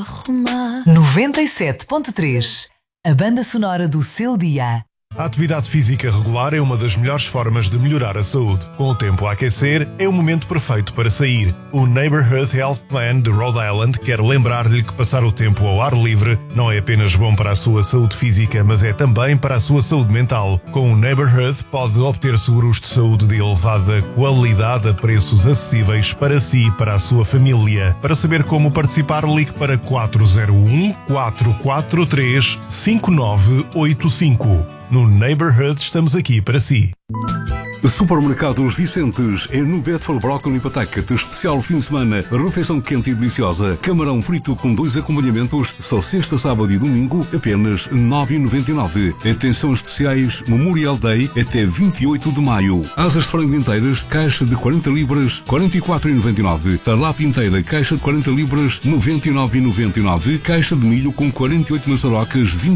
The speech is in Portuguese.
97.3, a banda sonora do seu dia. A atividade física regular é uma das melhores formas de melhorar a saúde. Com o tempo a aquecer, é o momento perfeito para sair. O Neighborhood Health Plan de Rhode Island quer lembrar-lhe que passar o tempo ao ar livre não é apenas bom para a sua saúde física, mas é também para a sua saúde mental. Com o Neighborhood, pode obter seguros de saúde de elevada qualidade a preços acessíveis para si e para a sua família. Para saber como participar, ligue para 401-443-5985. No Neighborhood estamos aqui para si. Supermercados Vicentes é no Bedford Broccoli Patacate, especial fim de semana, refeição quente e deliciosa, camarão frito com 2 acompanhamentos, só sexta, sábado e domingo, apenas 9,99. Atenção especiais, Memorial Day até 28 de maio. Asas de frango inteiras, caixa de 40 libras, 44,99. Talápia inteira, caixa de 40 libras, 99,99. Caixa de milho com 48 maçarocas,